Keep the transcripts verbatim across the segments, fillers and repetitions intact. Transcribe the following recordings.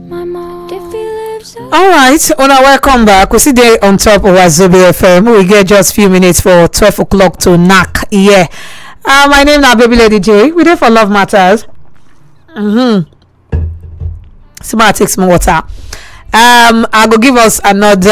All right, Una, welcome back. We see there on top of Wazobia F M. We get just few minutes for twelve o'clock to knock. Yeah. Uh, my name is Baby Lady J. We there for Love Matters. Mm-hmm. Somebody take some water. Um, I go give us another.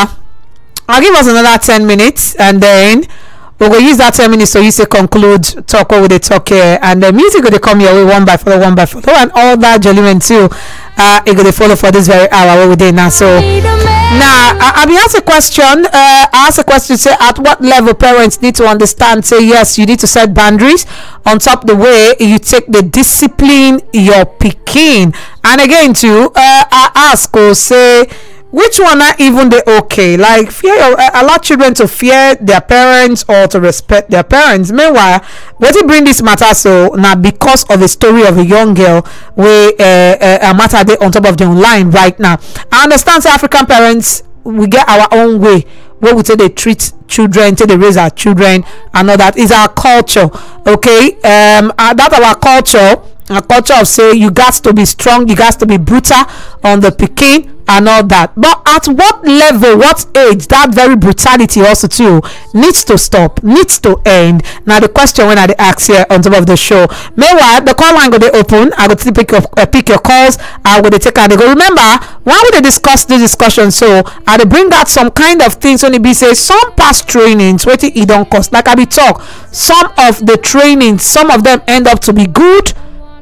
I'll give us another ten minutes, and then we go use that ten minutes so you say conclude talk over the talk here, and the music go they come your way one by follow, one by follow, and all that jollyment too. Uh, it go they follow for this very hour where we did now. So now I, I be asked a question. Uh, I ask a question. Say at what level parents need to understand? Say yes, you need to set boundaries on top the way you take the discipline your picking. And again too, uh, I ask or say. Which one are even the okay? Like fear your, uh, allow children to fear their parents or to respect their parents. Meanwhile, what it bring this matter so now because of the story of a young girl where uh, uh, a matter they on top of the online right now. I understand say African parents we get our own way where we say they treat children, till they raise our children, and all that is our culture. Okay, um, uh, that our culture. A culture of say you got to be strong, you got to be brutal on the picking and all that. But at what level, what age, that very brutality also too needs to stop, needs to end. Now the question when I ask here on top of the show. Meanwhile, the call line go they open. I go to pick your uh, pick your calls. I go to take and they go. Remember, why would they discuss this discussion? So I they bring out some kind of things when it be say some past trainings, what it don't cost. Like I be talk, some of the trainings, some of them end up to be good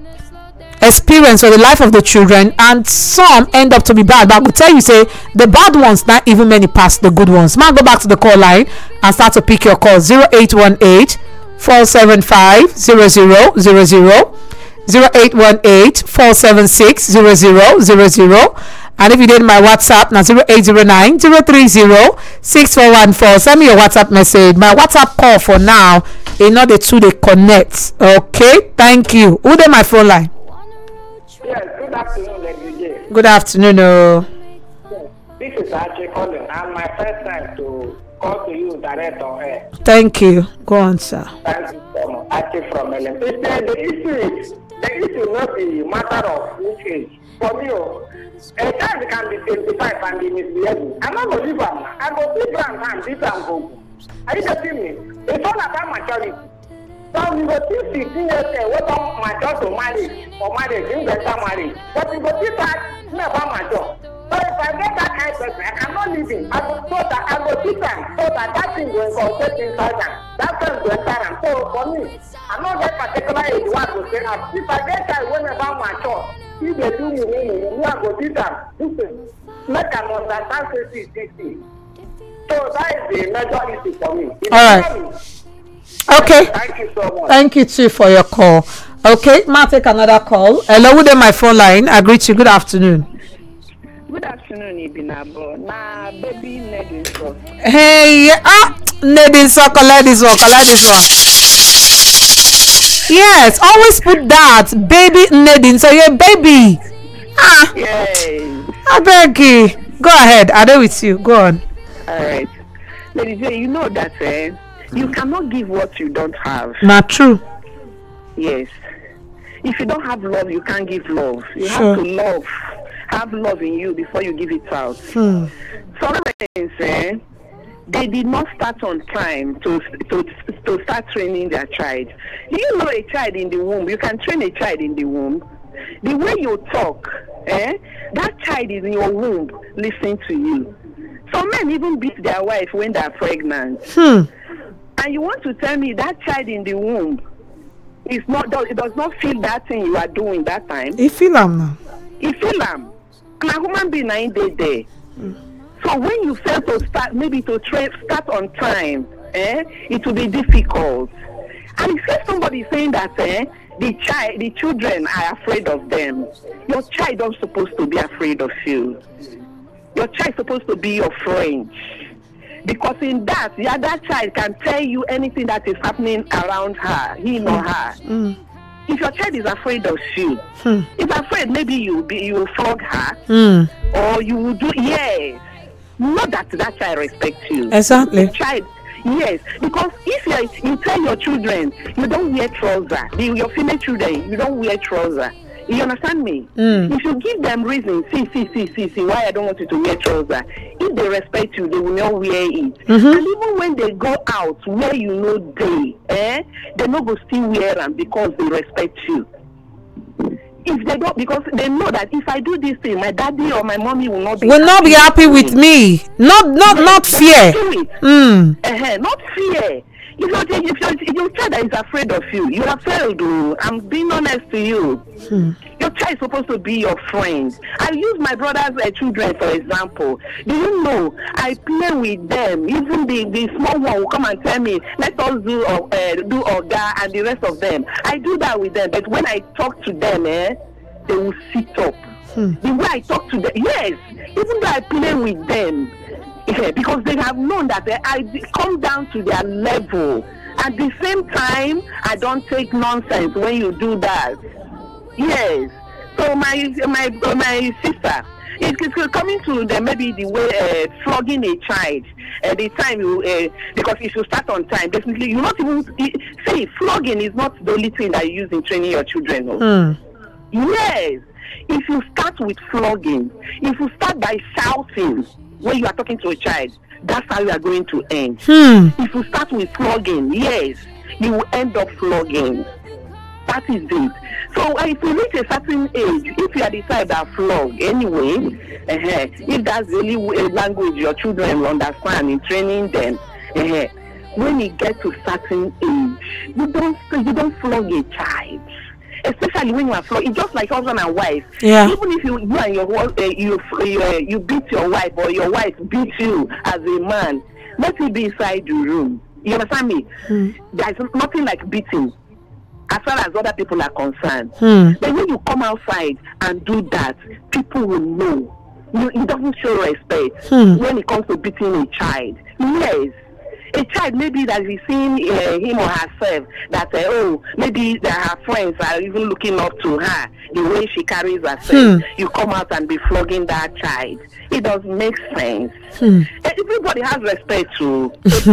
experience for the life of the children, and some end up to be bad. But I will tell you, say the bad ones not even many pass the good ones. Man, go back to the call line and start to pick your call. Zero eight one eight four seven five zero zero zero zero, zero eight one eight four seven six zero zero zero zero. And if you did my WhatsApp now, zero eight zero nine zero three zero six four one four. Send me your WhatsApp message. My WhatsApp call for now is not the two they connect. Okay, thank you. Who did my phone line? Yes, good afternoon, Lady J. Good afternoon. Oh. This is Archie calling, and my first time to call to you direct on air. Thank you. Go on, sir. Thank you so much. Archie from Ellen. It's the, the issue is, the issue not the matter of which age. For me, oh, a child can be twenty-five and be misbehaving. I'm not going to leave him. I go leave him and leave him go. Are you getting me? It's all about maturity. So we go see fifteen years old, what don't mature to marry or marriage, you better marry. But we go see that never mature. So if I get that kind of person, I cannot leave him. I go so that I go teach him so that that thing will go inside him. That thing will enter him. So for me, I'm not that particular age one to say that if I get that whenever mature, if they do me, me, me, me, I go teach him. Listen, let them understand this thing. So that is the major issue for me. If all right. Okay. Thank you so much. Thank you too for your call. Okay, ma take another call. Hello, with my phone line. I greet you. Good afternoon. Good afternoon, Ibinabo. Na baby Nedin so. Hey, ah, Nedin so collect this one, collect this one. Yes, always put that baby Nedin. So you're baby. Ah. Yes. I beg you. Go ahead. I'm there with you. Go on. All right. Ladies, you know that eh, you cannot give what you don't have. Not true. Yes. If you don't have love, you can't give love. You Sure. have to love. Have love in you before you give it out. Hmm. Some parents, eh, they did not start on time to, to to start training their child. Do you know a child in the womb? You can train a child in the womb. The way you talk, eh, that child is in your womb listening to you. Some men even beat their wife when they are pregnant. Hmm. And you want to tell me that child in the womb is not does, it does not feel that thing you are doing that time? You feel am now. He feel am. And a human being ain't there. there. Hmm. So when you fail to start, maybe to tra- start on time, eh, it will be difficult. And if you somebody saying that, eh, the child, the children are afraid of them, your child not supposed to be afraid of you. Your child is supposed to be your friend. Because in that, the other child can tell you anything that is happening around her, him or her. Mm. If your child is afraid of you, Hmm. if afraid, maybe you be you will flog her, Hmm. or you will do yes. Not that that child respects you. Exactly. The child, yes, because if you you tell your children you don't wear trouser, the, your female children you don't wear trouser, You understand me? Mm. If you give them reason, see, see, see, see, see, why I don't want you to wear trouser. If they respect you, they will not wear it. Mm-hmm. And even when they go out where you know they, eh, they no go still wear them because they respect you. If they don't, because they know that if I do this thing, my daddy or my mommy will not be will not be happy with me. Not not yes, not fear. Mm. Uh-huh, not fear. If you're, if you're, if your child is afraid of you, you have failed. Oh. I'm being honest to you. Hmm. Your child is supposed to be your friend. I use my brother's uh, children for example. Do you know, I play with them. Even the, the small one will come and tell me, let us do uh, do Oga and the rest of them. I do that with them. But when I talk to them, eh, they will sit up. Hmm. The way I talk to them, yes, even though I play with them, yeah, because they have known that uh, I come down to their level. At the same time, I don't take nonsense when you do that. Yes. So my my my sister, it's, it's coming to the maybe the way uh, flogging a child. At uh, the time you uh, because if you start on time, definitely you not even see flogging is not the only thing that you use in training your children. No? Mm. Yes. If you start with flogging, if you start by shouting when you are talking to a child, that's how you are going to end. Hmm. If you start with flogging, yes, you will end up flogging. That is it. So uh, if you reach a certain age, if you are the type that flog anyway, uh-huh, if that's the only way, language your children will understand in training them, uh-huh, when you get to certain age, you don't you don't flog a child. Especially when you are flogging, it's just like husband and wife. Yeah. Even if you, you and your uh, you you, uh, you beat your wife or your wife beats you as a man, let it be inside the room. You understand me? Mm. There is nothing like beating, as far as other people are concerned. Mm. Then when you come outside and do that, people will know. You, it doesn't show respect mm. when it comes to beating a child. Yes. A child maybe that is seeing uh, him or herself that uh, oh maybe that her friends are even looking up to her the way she carries herself. Hmm. You come out and be flogging that child. It doesn't make sense. Hmm. Everybody has respect to. So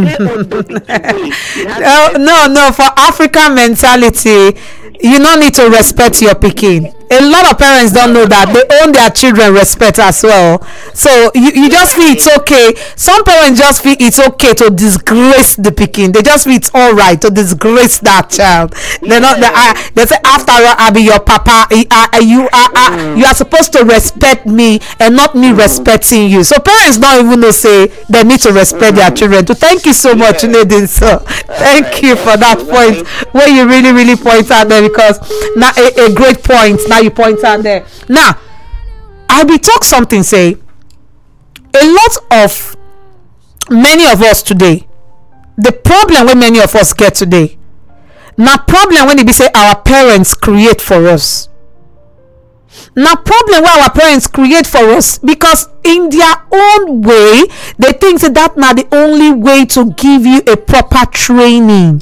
oh, no, no. For African mentality, you don't need to respect your pikin. A lot of parents don't know that they own their children respect as well. So you, you just feel it's okay. Some parents just feel it's okay to disgrace the pikin. They just feel it's all right to disgrace that child. They're not. They, uh, they say after all, I be your papa. Uh, you are uh, mm. you are supposed to respect me and not me mm. respecting you. So parents don't even know say they need to respect mm. their children. So thank you so much, yeah. Nadine. So thank right. you for that point where you really really point out there, because now a, a great point. Now you point out there. Now I be talk something say a lot of many of us today, the problem when many of us get today, now problem when it be say our parents create for us. Now problem where our parents create for us, because in their own way they think that that now the only way to give you a proper training.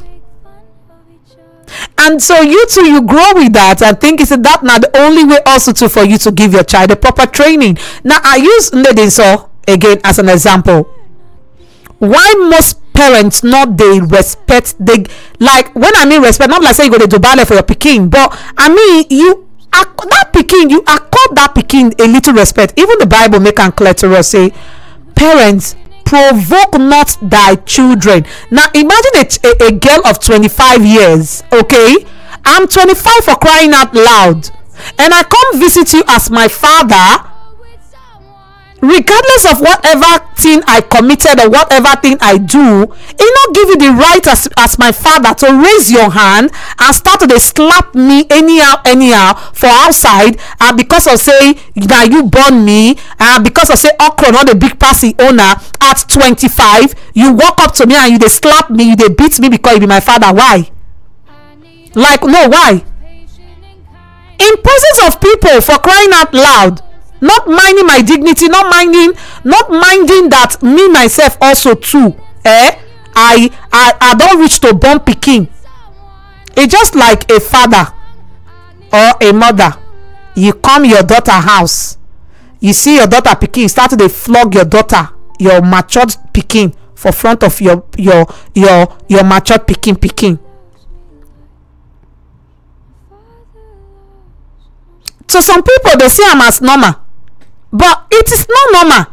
And so you too, you grow with that and think it's that now the only way also to for you to give your child a proper training. Now I use Nadine so again as an example. Why most parents not they respect they like, when I mean respect, not like say you go to do ballet for your pikin, but I mean you that pikin, you accord that pikin a little respect. Even the Bible make am clear to us say, parents, provoke not thy children. Now imagine a, a, a girl of twenty-five years, okay, I'm twenty-five for crying out loud, and I come visit you as my father, regardless of whatever thing I committed or whatever thing I do, it not give you the right as, as my father to raise your hand and start to slap me anyhow anyhow for outside, and uh, because of say that you born me, and uh, because of say okra not the big passy owner at twenty-five, you walk up to me and you they slap me, you they beat me because you be my father. Why? Like no, why? In presence of people, for crying out loud, not minding my dignity, not minding not minding that me myself also too, eh i i i don't reach to born pikin. It's just like a father or a mother, you come your daughter house, you see your daughter pikin start to dey flog your daughter, your matured pikin, for front of your your your your matured pikin pikin. to some people they see am as normal, but it is not normal.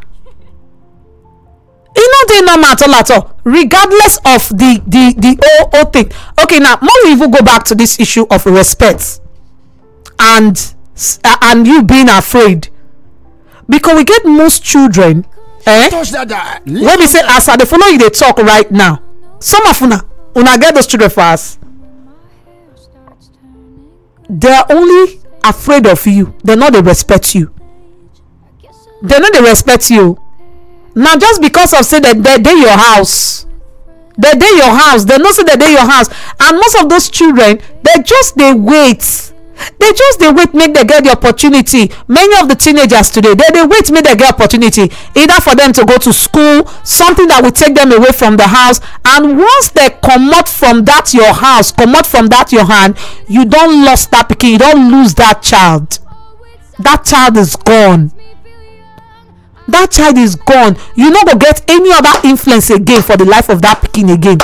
E no dey normal at all at all, regardless of the the the whole whole thing. Okay, now more we even go back to this issue of respect and and you being afraid, because we get most children eh wey be say as I dey follow you dey talk right now, some of una una get those children for us, they are only afraid of you, they no dey respect you, they no dey respect you. Now just because of say that they dey your house, they dey your house, they know say they dey your house, and most of those children they just dey wait, they just dey wait make they get the opportunity. Many of the teenagers today they dey wait make they get opportunity, either for them to go to school, something that will take them away from the house, and once they comot from that your house, comot from that your hand, you don lost that pikin, you don lose that child. That child is gone. That child is gone. You no go get any other influence again for the life of that pikin again,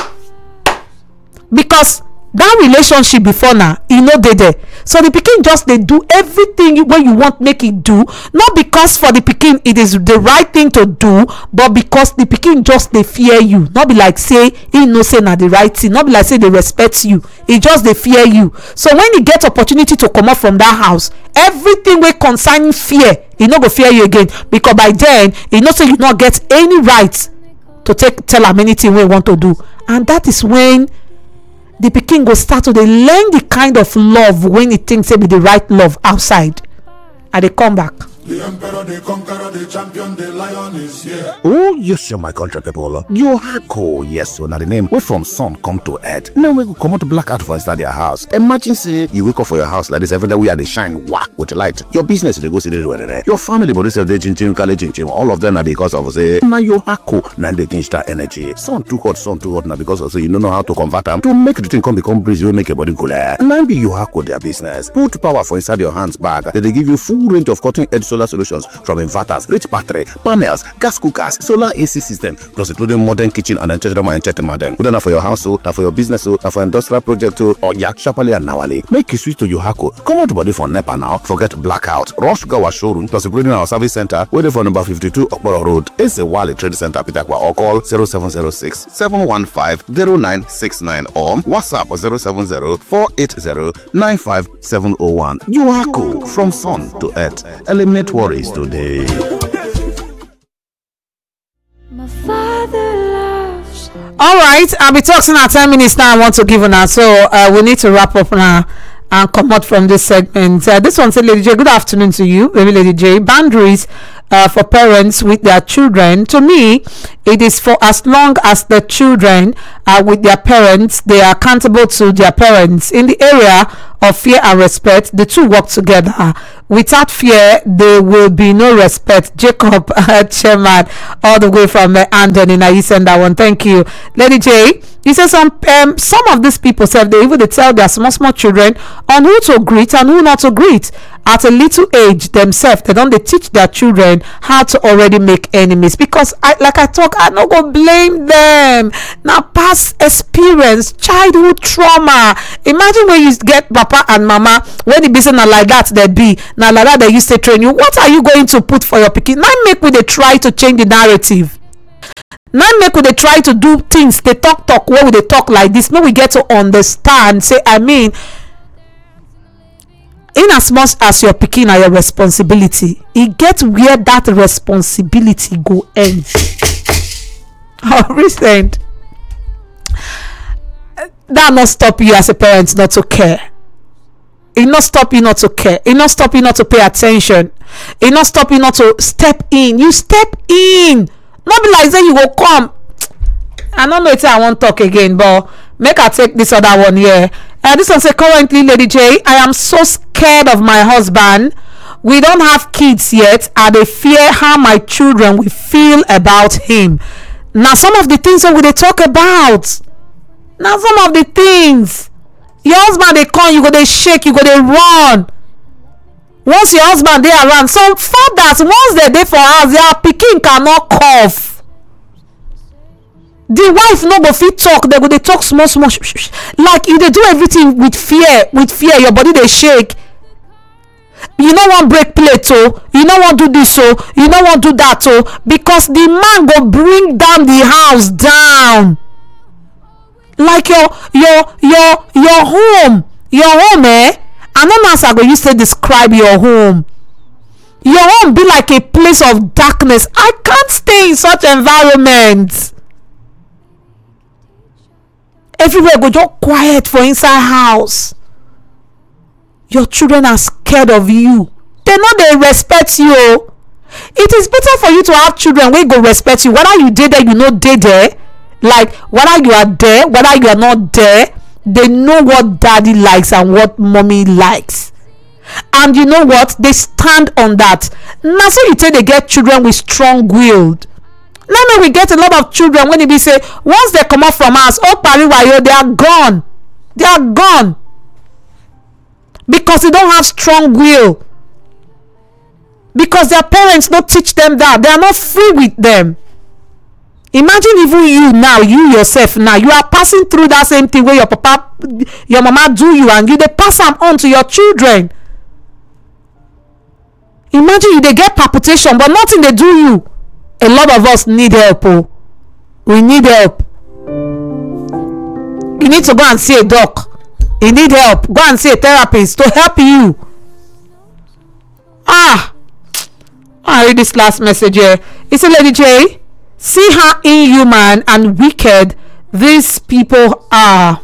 because that relationship before now e no dey there. So the pikin just dey do everything wey you want make e do, not because for the pikin it is the right thing to do, but because the pikin just dey fear you. Not be like say e know say na the right thing, not be like say dey respect you, e just dey fear you. So when e get opportunity to comot from that house, everything wey concern fear, e no go fear you again, because by then e know say you no get any right to take tell am anything wey you want to do. And that is when the pikin go start to dey learn the kind of love when he thinks say be the right love outside. And they come back. The emperor, the conqueror, the champion, the lion is here. Oh, yes, you're my country people. Yohako, yes, so now the name we from sun come to earth. Now we go come out to black out for inside your house. Imagine say you wake up for your house like this every day. We are the shine whack with the light. Your business they go see the your family, but this they chin chin, chin chin. All of them are because of say now Yohako, now they change that energy. Sun too hot, sun too hot now because of say you don't know how to convert them to make the thing come become breeze. You make your body cooler. Now be Yohako their business. Put power for inside your hands bag. They, they give you full range of cutting edge solar solutions from inverters, rich battery, panels, gas cookers, solar A C system, plus including modern kitchen and entertainment and entertainment. Whether for your house, or for your business, or for industrial project, or yak sharply and nawali. Make you switch to Yohako. Come out body for NEPA now. Forget blackout. Rush go our showroom, plus including our service center, waiting for number fifty-two Okporo Road. It's a Wally Trade Center, Pitakwa, or call zero seven zero six, seven one five, zero nine six nine or WhatsApp or zero seven zero, four eight zero, nine five seven zero one. Yohako, from sun to earth. Eliminate worries today. My father loves. All right, I'll be talking at ten minutes now. I want to give you now, so uh, we need to wrap up now and come out from this segment. Uh, this one said, Lady J, good afternoon to you, baby Lady J. Boundaries uh, for parents with their children. To me, it is for as long as the children are with their parents, they are accountable to their parents. In the area of fear and respect, the two work together. Without fear, there will be no respect. Jacob uh, Chairman, all the way from uh, Andoni. Now you send that one. Thank you, Lady J. You say some um, some of these people say they even they tell their small small children on who to greet and who not to greet. At a little age themselves, they don't they teach their children how to already make enemies. Because I like I talk, I no go blame them. Now past experience, childhood trauma. Imagine when you get papa and mama when the business not like that they be now like that they used to train you. What are you going to put for your pikin? Now make we they try to change the narrative. Now make we they try to do things. They talk talk where they talk like this. Now we get to understand. Say I mean. In as much as your pikin are your responsibility, it gets where that responsibility go end. How recent that not stop you as a parent not to care. It not stop you not to care. It not stop you not to pay attention. It not stop you not to step in. You step in. Not be like say you go come. I don't know if I won't talk again, but make I take this other one here. Uh, this one say, currently, Lady J, I am so scared of my husband. We don't have kids yet, and they fear how my children will feel about him. Now, some of the things that we they talk about. Now, some of the things. Your husband they come, you go they shake, you go they run. Once your husband they around, some fathers once they there for us, their pikin cannot cough. The wife no go fit talk, they go they talk small small like you they do everything with fear with fear your body they shake. you no wan break plate o, you no wan do this o, you no wan do that o, because the man go bring down the house down. Like your your your your home your home eh I no know as I go use to describe your home. Your home be like a place of darkness. I can't stay in such environment. Everywhere go just quiet for inside house. Your children are scared of you. They know they respect you. It is better for you to have children wey go respect you, whether you dey there, you no dey there. Like whether you are there, whether you are not there, they know what daddy likes and what mommy likes. And you know what? They stand on that. Now so you take they get children with strong willed. Now now we get a lot of children when they be say once they come out from us, oh pariwayo, they are gone. They are gone. Because they don't have strong will. Because their parents don't teach them that. They are not free with them. Imagine even you now, you yourself now, you are passing through that same thing where your papa, your mama do you, and you they pass them on to your children. Imagine you they get palpitation, but nothing they do you. A lot of us need help. Oh, we need help. You need to go and see a doc. You need help. Go and see a therapist to help you. Ah, I read this last message here. It's a Lady J. See how inhuman and wicked these people are.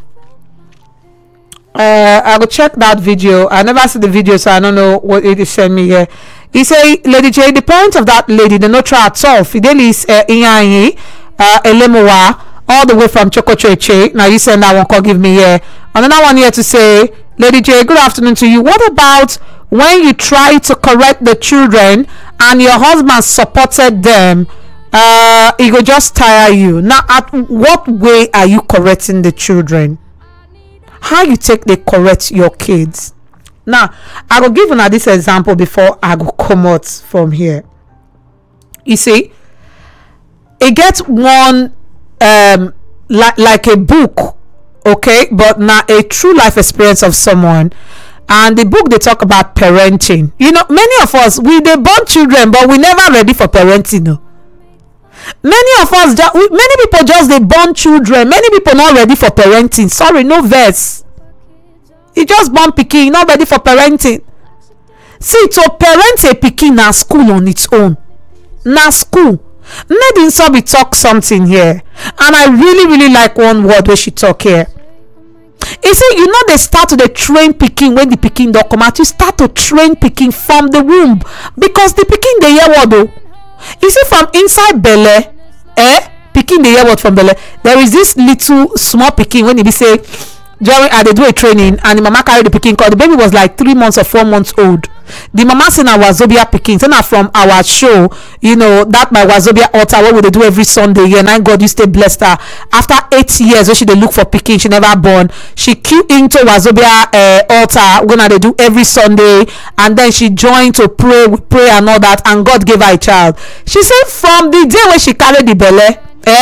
Uh, I will check that video. I never see the video, so I don't know what it is sent me here. He say, Lady J, the parents of that lady, they no try at all. Fidelis uh, Inyanyi, uh, Elemowa, all the way from Chokocheche. Now you send that one, call give me here. Another one here to say, Lady J, good afternoon to you. What about when you try to correct the children and your husband supported them? Uh, it will just tire you. Now, at what way are you correcting the children? How you take they correct your kids? Now, I will give you this example before I go come out from here. You see, it gets one um like like a book, okay, but not a true life experience of someone. And the book they talk about parenting. You know, many of us we they born children, but we never ready for parenting. No. Many of us, many people just they born children. Many people not ready for parenting. Sorry, no verse. You just born pikin, not ready for parenting. See, to parent a pikin na school on its own. Na school. Maybe Nsobi talk something here, and I really, really like one word where she talk here. You see, you know they start to the train pikin when the pikin don't come out. You start to train pikin from the womb because the pikin they hear what though. You see, from inside belle, eh? Pikin they hear what from belle. There is this little small pikin when he be say, during uh, they do a training and the mama carry the pikin cause the baby was like three months or four months old. The mama say na Wazobia pikin, say na from our show, you know, that my Wazobia altar what would they do every Sunday here. And God you stay blessed her. After eight years when she they look for pikin, she never born. She queue into Wazobia uh, altar when they do every Sunday, and then she joined to pray, pray and all that, and God gave her a child. She said from the day when she carried the belly,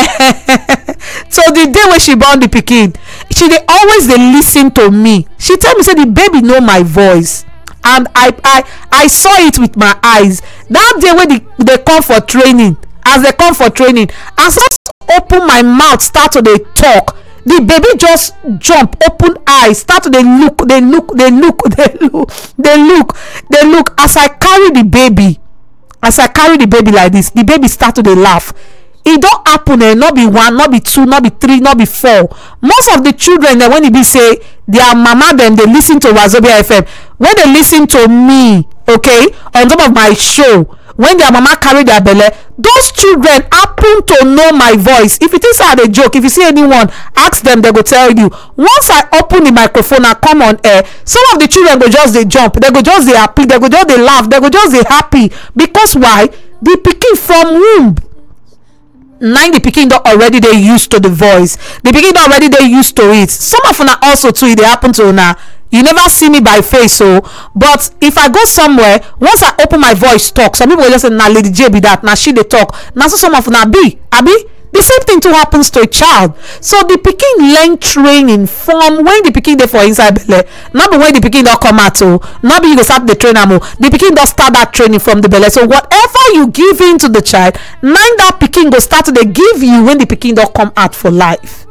so the day when she born the pikin, she they always they listen to me. She tell me say the baby know my voice, and I I I saw it with my eyes. That day when they, they come for training, as they come for training, as I open my mouth, start to they talk, the baby just jump, open eyes, start to they look, they look, they look, they look, they look, they look. As I carry the baby, as I carry the baby like this, the baby start to they laugh. It don't happen eh, not be one, not be two, not be three, not be four. Most of the children then when it be say their mama them they listen to Wazobia F M. When they listen to me, okay, on top of my show, when their mama carry their belly, those children happen to know my voice. If it is a joke, if you see anyone, ask them, they go tell you. Once I open the microphone and come on air, some of the children go just they jump, they go just they happy, they go just they laugh, they go just they happy. Because why? The pikin from womb. Nine the pikin don't already they used to the voice. The pikin don't already they used to it. Some of una also too they happen to una. You never see me by face, so but if I go somewhere, once I open my voice talk, some people will just say na Lady J be that, na she they talk. Now so some of una be abi the same thing too happens to a child. So the pikin learn training from when the pikin dey for inside belle, not be when the pikin don come out o, not be you go start dey train am o, the pikin don start that training from the belle. So whatever you give in to the child, na that pikin go start to dey give you when the pikin don come out for life.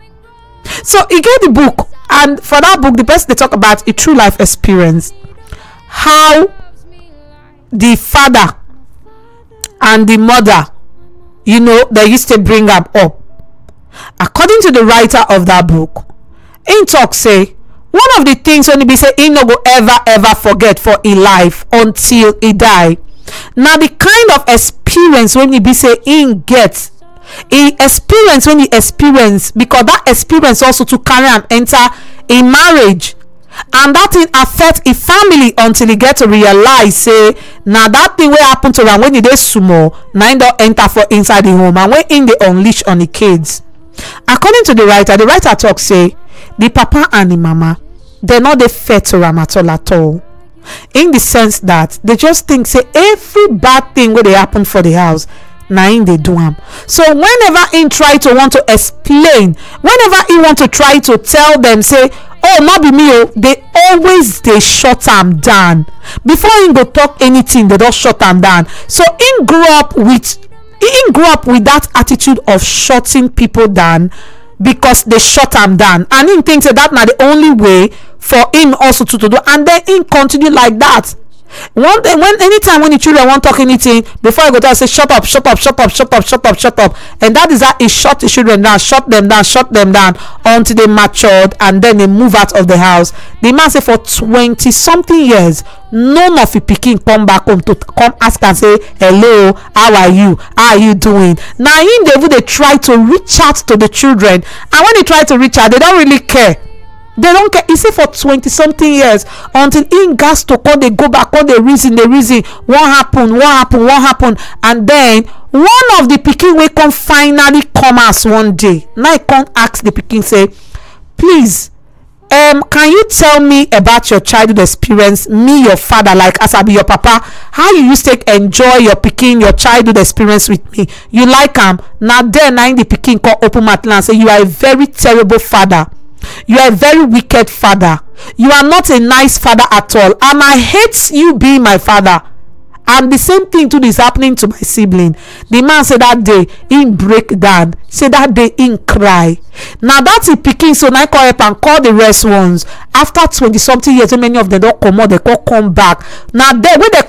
So e get the book, and for that book the person dey talk about a true life experience, how the father and the mother, you know, they used to bring am up. According to the writer of that book, him talk say one of the things when he be say he no go ever ever forget for his life until he die, na the kind of experience when he be say he get, he experience when he experience, because that experience also to carry am enter a marriage, and that thing affect a family until he get to realize say na that thing wey happen to am when he dey small, na him don enter for inside the home, and when him dey unleash on the kids. According to the writer, the writer talk say the papa and the mama, they no dey fair to am at all at all, in the sense that they just think say every bad thing wey dey happen for the house na him dey do am. So whenever him try to want to explain, whenever he want to try to tell them say, oh, not be me, oh, they always they shut am down before him go talk anything. They don't shut am down. So him grew up with him grew up with that attitude of shutting people down, because they shut am down, and him thinks that that na the only way for him also to, to do, and then him continue like that. One day, when anytime when the children won't talk anything, before I go to say shut up, shut up, shut up, shut up, shut up, shut up, and that is how he shut the children down, shut them down, shut them down until they matured, and then they move out of the house. The man say for twenty something years, none of the pikin come back home to come ask and say hello, how are you, how are you doing. Now him they would they try to reach out to the children, and when they try to reach out, they don't really care. They don't care. You see, for twenty something years, until in gas to call, they go back, all the reason, the reason, what happened, what happened, what happened, and then one of the pikin will come finally come as one day. Now I can't ask the pikin say, please, um, can you tell me about your childhood experience? Me, your father, like as I be your papa, how you used to enjoy your pikin, your childhood experience with me. You like am? Now then, now the pikin call open mouth and say, you are a very terrible father. You are a very wicked father. You are not a nice father at all, and I hate you being my father. And the same thing too is happening to my sibling. The man said that day in break down, say that day in cry. Now that's it picking, so now I call up and call the rest ones. After twenty something years, so many of them don't come out, they can't come back. Now they when they